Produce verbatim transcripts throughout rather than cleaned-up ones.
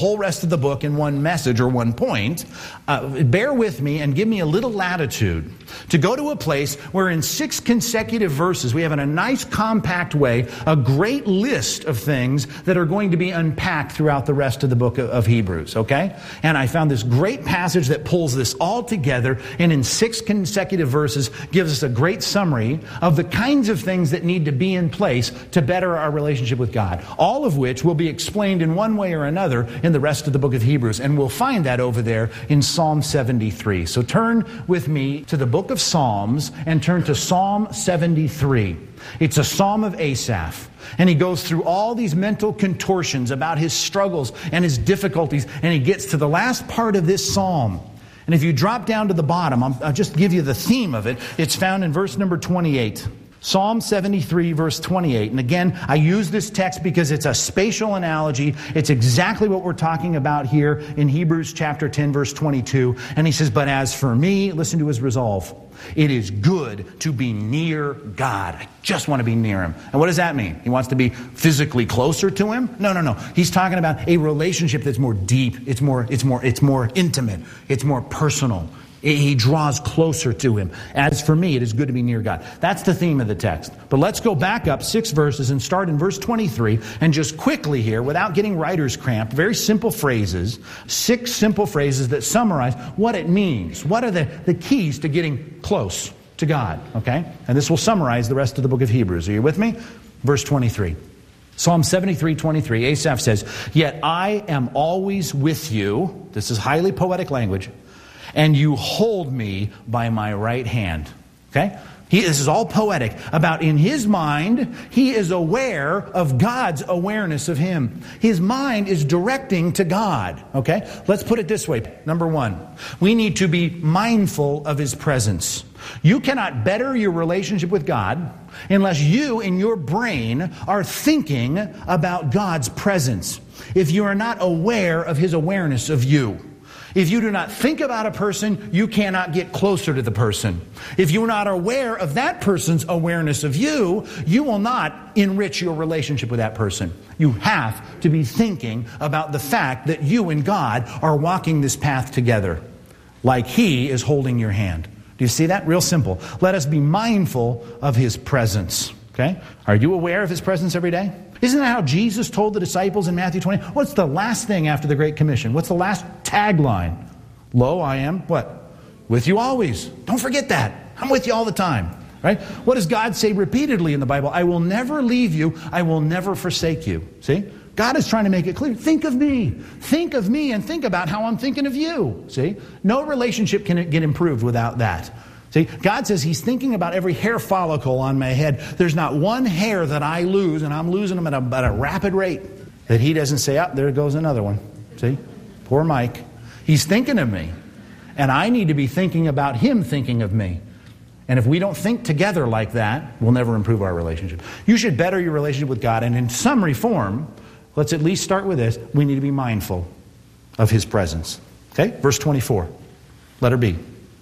whole rest of the book in one message or one point. Uh, bear with me and give me a little latitude to go to a place where in six consecutive verses we have in a nice compact way a great list of things that are going to be unpacked throughout the rest of the book of, of Hebrews, okay? And I found this great passage that pulls this all together and in six consecutive verses gives us a great summary of the kinds of things that need to be in place to better our relationship with God. All of which will be explained in one way or another in the rest of the book of Hebrews. And we'll find that over there in Psalm seventy-three. So turn with me to the book of Psalms and turn to Psalm seventy-three. It's a psalm of Asaph. And he goes through all these mental contortions about his struggles and his difficulties. And he gets to the last part of this psalm. And if you drop down to the bottom, I'll, I'll just give you the theme of it. It's found in verse number twenty-eight. Psalm seventy-three, verse twenty-eight. And again, I use this text because it's a spatial analogy. It's exactly what we're talking about here in Hebrews chapter ten, verse twenty-two. And he says, but as for me, listen to his resolve. It is good to be near God. I just want to be near him. And what does that mean? He wants to be physically closer to him? No, no, no. He's talking about a relationship that's more deep. It's more, it's more, it's more intimate. It's more personal. He draws closer to him. As for me, it is good to be near God. That's the theme of the text. But let's go back up six verses and start in verse twenty-three. And just quickly here, without getting writer's cramp, very simple phrases, six simple phrases that summarize what it means. What are the, the keys to getting close to God? Okay? And this will summarize the rest of the book of Hebrews. Are you with me? Verse twenty-three. Psalm seventy-three, twenty-three. Asaph says, yet I am always with you. This is highly poetic language. And you hold me by my right hand. Okay? He, this is all poetic. About in his mind, he is aware of God's awareness of him. His mind is directing to God. Okay? Let's put it this way. Number one, we need to be mindful of his presence. You cannot better your relationship with God unless you in your brain are thinking about God's presence. If you are not aware of his awareness of you. If you do not think about a person, you cannot get closer to the person. If you're not aware of that person's awareness of you, you will not enrich your relationship with that person. You have to be thinking about the fact that you and God are walking this path together, like he is holding your hand. Do you see that? Real simple. Let us be mindful of his presence. Okay? Are you aware of his presence every day? Isn't that how Jesus told the disciples in Matthew twenty? What's the last thing after the Great Commission? What's the last tagline? Lo, I am, what? With you always. Don't forget that. I'm with you all the time. Right? What does God say repeatedly in the Bible? I will never leave you. I will never forsake you. See? God is trying to make it clear. Think of me. Think of me and think about how I'm thinking of you. See? No relationship can get improved without that. See, God says he's thinking about every hair follicle on my head. There's not one hair that I lose, and I'm losing them at a, at a rapid rate, that he doesn't say, oh, there goes another one. See? Poor Mike. He's thinking of me. And I need to be thinking about him thinking of me. And if we don't think together like that, we'll never improve our relationship. You should better your relationship with God. And in summary form, let's at least start with this. We need to be mindful of his presence. Okay? Verse twenty-four. Letter B.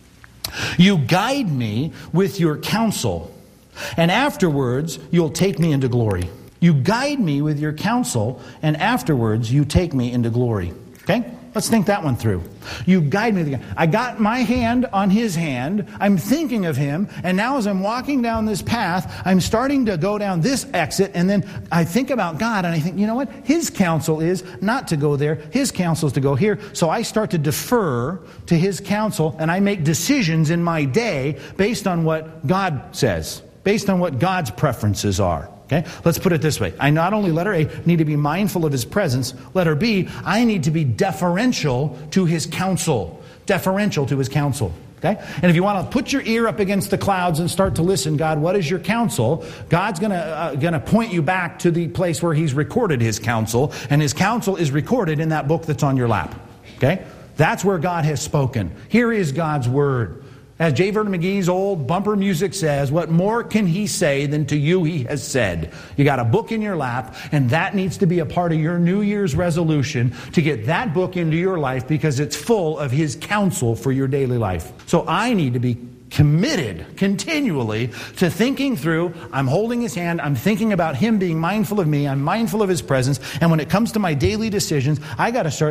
You guide me with your counsel, and afterwards you'll take me into glory. You guide me with your counsel, and afterwards you take me into glory. Okay? Let's think that one through. You guide me. I got my hand on his hand. I'm thinking of him. And now as I'm walking down this path, I'm starting to go down this exit. And then I think about God and I think, you know what? His counsel is not to go there. His counsel is to go here. So I start to defer to his counsel and I make decisions in my day based on what God says, based on what God's preferences are. Okay? Let's put it this way. I not only, letter A, need to be mindful of his presence. Letter B, I need to be deferential to his counsel. Deferential to his counsel. Okay? And if you want to put your ear up against the clouds and start to listen, God, what is your counsel? God's going to uh, going to point you back to the place where he's recorded his counsel. And his counsel is recorded in that book that's on your lap. Okay? That's where God has spoken. Here is God's word. As J. Vernon McGee's old bumper music says, what more can he say than to you he has said? You got a book in your lap, and that needs to be a part of your New Year's resolution to get that book into your life because it's full of his counsel for your daily life. So I need to be committed continually to thinking through, I'm holding his hand, I'm thinking about him being mindful of me, I'm mindful of his presence, and when it comes to my daily decisions, I got to start